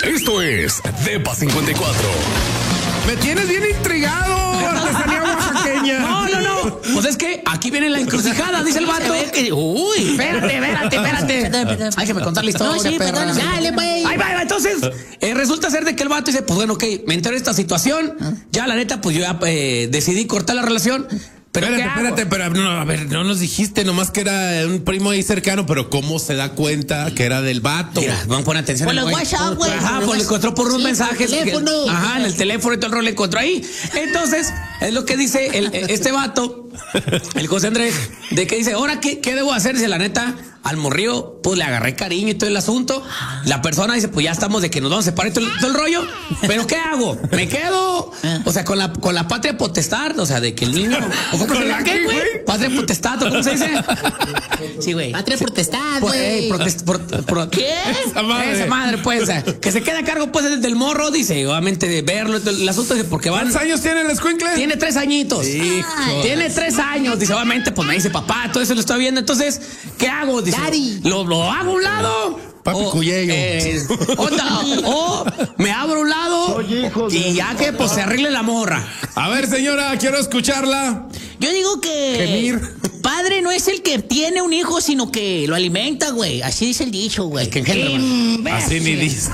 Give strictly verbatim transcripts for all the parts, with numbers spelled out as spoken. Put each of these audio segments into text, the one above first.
Esto es Depa cincuenta y cuatro. Me tienes bien intrigado, artesanía oaxaqueña. No, no, no. Pues es que aquí viene la encrucijada, dice el vato. Uy, espérate, espérate, espérate. Hay que me contar la historia. No, sí, perra. perdón, dale, güey. Ahí va, ahí va. Entonces, eh, resulta ser de que el vato dice, pues bueno, ok, me enteré de esta situación. Ya, la neta, pues yo ya eh, decidí cortar la relación. Pero Espérate, ¿qué hago? espérate, pero no, a ver, no nos dijiste nomás que era un primo ahí cercano, pero ¿cómo se da cuenta que era del vato? Mira, van a poner atención. Por al los güey. WhatsApp, güey. Ajá, Por pues le los encontró por unos sí, mensajes. por teléfono. Que, ajá, en el teléfono y todo el rol le encontró ahí. Entonces, es lo que dice el, este vato, el José Andrés, de que dice, ahora, ¿qué, qué debo hacer? Dice, la neta, al morrío, pues le agarré cariño y todo el asunto. La persona dice, pues ya estamos de que nos vamos a separar y todo, todo el rollo. ¿Pero qué hago? ¿Me quedo? O sea, con la, con la patria potestad, o sea, de que el niño... ¿O cómo se llama? ¿Qué, güey? Patria potestad, ¿o cómo se dice? Sí, güey. Patria potestad, Pues, güey. eh, protest- pro- pro- ¿Qué? Esa madre. Esa madre, pues, o sea, que se quede a cargo, pues, del morro, dice, obviamente, de verlo, el asunto, dice, porque van... ¿Cuántos años tiene el escuincle? Tiene tres añitos. Hijo. Tiene tres años. Dice, obviamente, pues me dice papá, todo eso lo estoy viendo. Entonces, ¿qué hago? Dice, Daddy. ¿lo, lo hago a un lado? Papi O, Cuyello. eh, onda, o me abro a un lado y ya que pues se arregle la morra. A ver, señora, quiero escucharla. Yo digo que Gemir. padre no es el que tiene un hijo, sino que lo alimenta, güey. Así dice el dicho, güey. que engendra, Em, Así ni ves, dice.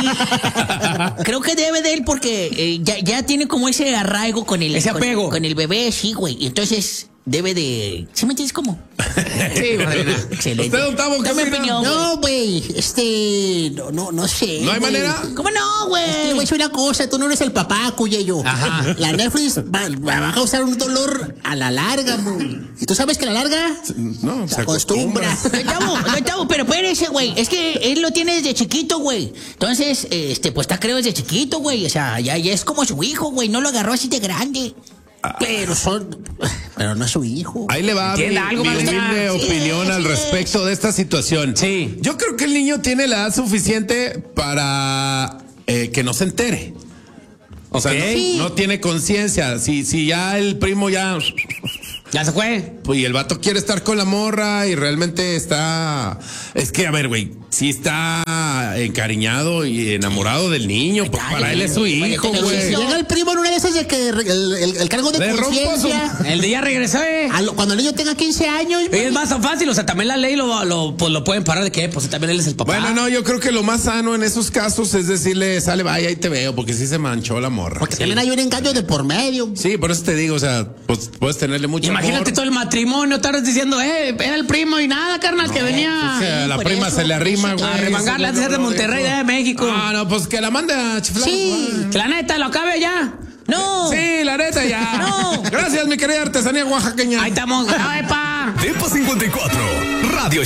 y creo que debe de él porque eh, ya, ya tiene como ese arraigo con el... Ese con- apego. Con, el bebé, sí, güey. Y entonces debe de... ¿Sí me entiendes cómo? Sí, madrina. Excelente. ¿Usted, octavo, qué Dame opina? opinión. No, güey. Este... No, no, no sé. ¿No hay güey. manera? ¿Cómo no, güey? Es que le voy a decir una cosa. Tú no eres el papá, Cuyello. Ajá. La Netflix va, va a causar un dolor a la larga, güey. ¿Y tú sabes que a la larga... No, Se acostumbra. No, chavo, no, chavo, pero espérese, güey. Es que él lo tiene desde chiquito, güey. Entonces, este, pues está creo desde chiquito, güey. O sea, ya, ya es como su hijo, güey. No lo agarró así de grande. Pero son. Pero no es su hijo. Ahí le va mi, ¿Entiende algo, mi maestra? humilde Sí, opinión al sí. respecto de esta situación. Sí. Yo creo que el niño tiene la edad suficiente para eh, que no se entere. O sea, Ok. no, Sí. no tiene conciencia. Si, si ya el primo ya... Ya se fue. Pues y el vato quiere estar con la morra y realmente está... Es que, a ver, güey, sí está encariñado y enamorado del niño. Pues Dale, para él es su güey, hijo, pero si güey. llega el primo en una de esas de que el, el- el cargo de Le rompo conciencia. El de ya regresó, eh. a lo- Cuando el niño tenga quince años. Y güey. es más tan fácil, o sea, también la ley lo, lo, pues, lo pueden parar de que, pues también él es el papá. Bueno, no, yo creo que lo más sano en esos casos es decirle, sale, vaya, ahí te veo, porque sí se manchó la morra. Porque también hay un engaño de por medio. Sí, por eso te digo, o sea, pues puedes tenerle mucho Imagínate amor. todo el matrimonio, tardes diciendo, eh, era el primo y nada, carnal, que venía Pues, a la por prima eso, se le arrima, sí, güey. a remangarle antes de ser de Monterrey, de México. Ah, no, pues que la mande a chiflar. Sí. Que la neta, lo acabe ya. No. Sí, la neta ya. No. Gracias, mi querida artesanía oaxaqueña. Ahí estamos, ¡epa! Depa cincuenta y cuatro, Radio